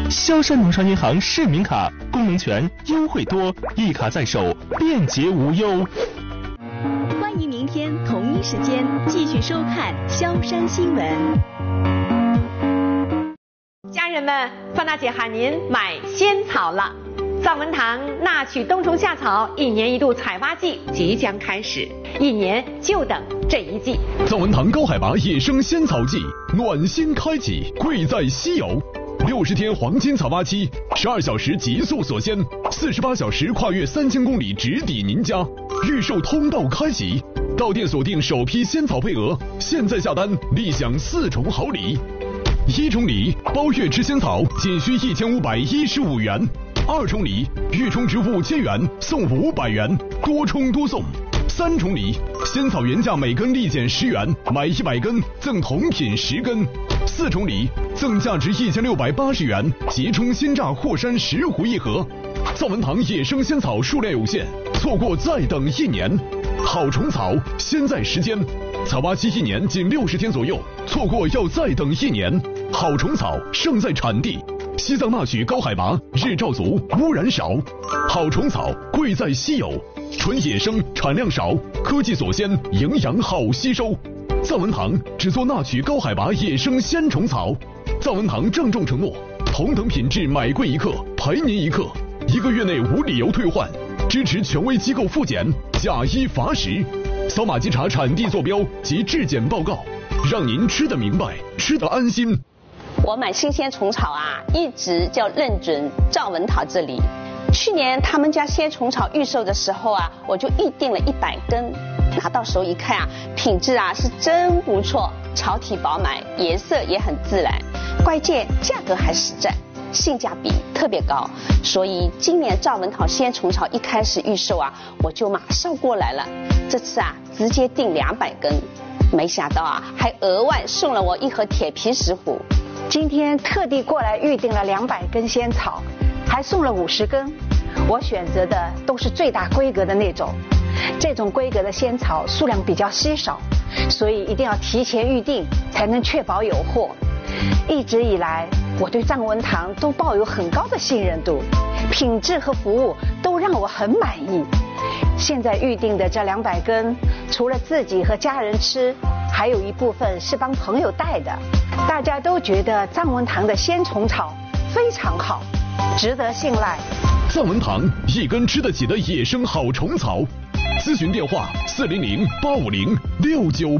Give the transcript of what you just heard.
萧山农商银行市民卡，功能全，优惠多，一卡在手，便捷无忧。 欢迎明天同一时间继续收看萧山新闻。 家人们，范大姐喊您买仙草了。藏文堂纳曲冬虫夏草1年1度采发季即将开始，1年就等这一季。 藏文堂高海拔野生仙草季暖心开启，贵在稀有。60天黄金采发期，12小时极速锁鲜，48小时跨越3000公里直抵您家。预售通道开启，到店锁定首批仙草配额，现在下单立享4重好礼。1重礼，包月吃仙草仅需1515元。2重礼，预充值5000元送500元，多充多送。3重礼，仙草原价每根立减10元，买100根赠同品10根。4重礼，赠价值1680元即充鲜榨霍山10壶1盒。藏文堂野生仙草数量有限，错过再等1年。好虫草，先在时间。采发期1年仅60天左右，错过要再等1年。好虫草胜在产地。西藏纳曲高海拔，日照足，污染少。好虫草贵在稀有，纯野生，产量少，科技锁鲜，营养好吸收。藏文堂只做纳曲高海拔野生鲜虫草。藏文堂郑重承诺，同等品质买贵1克赔您1克，1个月内无理由退换，支持权威机构复检，假一罚10。扫码稽查产地坐标及质检报告，让您吃得明白，吃得安心。 我买新鲜虫草啊，一直就认准藏文堂这里。去年他们家鲜虫草预售的时候啊，我就预定了100根，拿到手一看啊，品质啊是真不错，草体饱满，颜色也很自然，关键价格还实在，性价比特别高。所以今年藏文堂鲜虫草一开始预售啊，我就马上过来了。这次啊，直接订200根，没想到啊，还额外送了我1盒铁皮石斛。 今天特地过来预定了200根仙草，还送了50根。我选择的都是最大规格的那种，这种规格的仙草数量比较稀少，所以一定要提前预定，才能确保有货。一直以来，我对藏文堂都抱有很高的信任度，品质和服务都让我很满意。现在预定的这200根，除了自己和家人吃，还有一部分是帮朋友带的。大家都觉得藏文堂的鲜虫草非常好，值得信赖。 藏文堂1根吃得起的野生好虫草，咨询电话400-850-6988。